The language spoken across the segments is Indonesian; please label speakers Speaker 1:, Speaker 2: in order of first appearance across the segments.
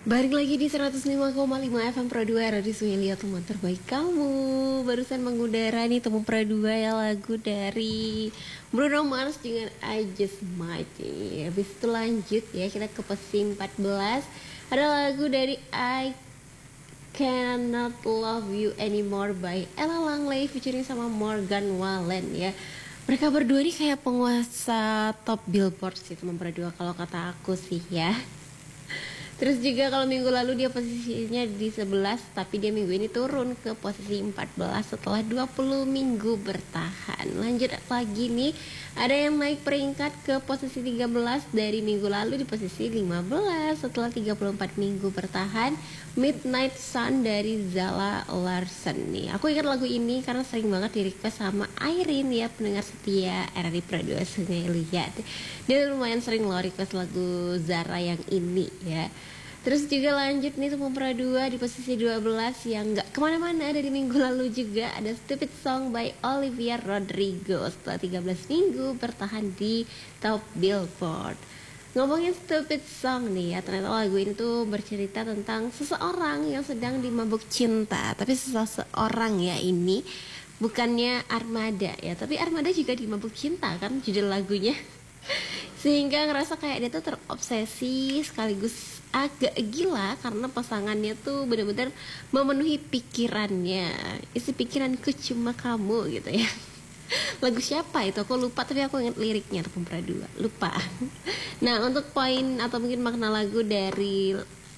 Speaker 1: Balik lagi di 105,5 FM Pro 2 Radio Sungai, teman terbaik kamu. Barusan mengudara nih Temu Pro 2 ya, lagu dari Bruno Mars dengan I Just Might. Habis itu lanjut ya, kita ke posisi 14. Ada lagu dari I Cannot Love You Anymore by Ella Langley featuring sama Morgan Wallen ya. Mereka berdua nih kayak penguasa top Billboard sih Teman Pro 2 kalau kata aku sih ya. Terus juga kalau minggu lalu dia posisinya di 11, tapi dia minggu ini turun ke posisi 14 setelah 20 minggu bertahan. Lanjut lagi nih, ada yang naik peringkat ke posisi 13 dari minggu lalu di posisi 15 setelah 34 minggu bertahan. Midnight Sun dari Zala Larsen nih. Aku ingat lagu ini karena sering banget di request sama Irene ya, pendengar setia RRI Pro 2 Sungai Liat. Dia lumayan sering loh request lagu Zara yang ini ya. Terus juga lanjut nih Temu Pro 2 di posisi 12 yang gak kemana-mana, dari minggu lalu juga ada Stupid Song by Olivia Rodrigo setelah 13 minggu bertahan di top Billboard. Ngomongin Stupid Song nih ya, ternyata lagu ini tuh bercerita tentang seseorang yang sedang dimabuk cinta. Tapi seseorang ya ini bukannya Armada ya, tapi Armada juga dimabuk cinta kan judul lagunya. Sehingga ngerasa kayak dia tuh terobsesi sekaligus agak gila karena pasangannya tuh benar-benar memenuhi pikirannya. Isi pikiranku cuma kamu gitu ya. Lagu siapa itu aku lupa, tapi aku ingat liriknya Temu Pro 2 lupa. Nah, untuk poin atau mungkin makna lagu dari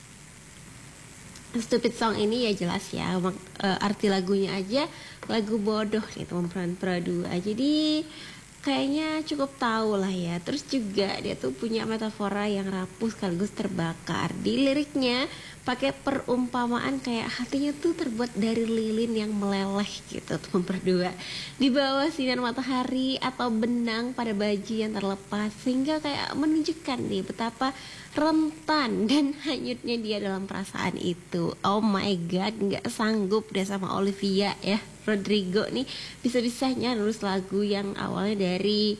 Speaker 1: Stupid Song ini ya jelas ya, arti lagunya aja lagu bodoh nih Temu Pro 2. Jadi kayaknya cukup tahu lah ya. Terus juga dia tuh punya metafora yang rapuh sekaligus terbakar. Di liriknya pakai perumpamaan kayak hatinya tuh terbuat dari lilin yang meleleh gitu Temu Pro 2. Di bawah sinar matahari atau benang pada baju yang terlepas, sehingga kayak menunjukkan nih betapa rentan dan hanyutnya dia dalam perasaan itu. Oh my god, nggak sanggup deh sama Olivia ya Rodrigo nih, bisa-bisanya nulis lagu yang awalnya dari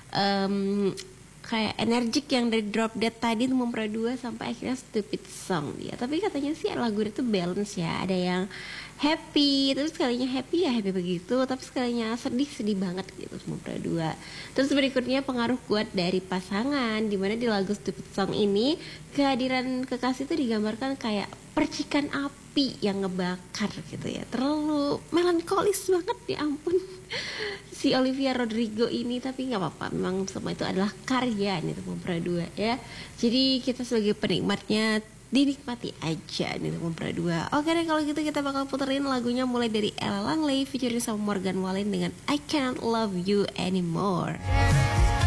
Speaker 1: kayak energik yang dari Drop Dead tadi Temu Pro 2 sampai akhirnya Stupid Song dia. Tapi katanya sih lagu itu balance ya, ada yang happy, terus sekalinya happy ya happy begitu, tapi sekalinya sedih banget gitu Temu Pro 2. Terus berikutnya pengaruh kuat dari pasangan, dimana di lagu Stupid Song ini kehadiran kekasih itu digambarkan kayak percikan api yang ngebakar gitu ya, terlalu melankolis banget ya ampun si Olivia Rodrigo ini. Tapi nggak apa-apa, memang semua itu adalah karya nih Temu Pro 2 ya. Jadi kita sebagai penikmatnya dinikmati aja nih Temu Pro 2. Oke deh, kalau gitu kita bakal puterin lagunya mulai dari Ella Langley featuring sama Morgan Wallen dengan I Cannot Love You Anymore.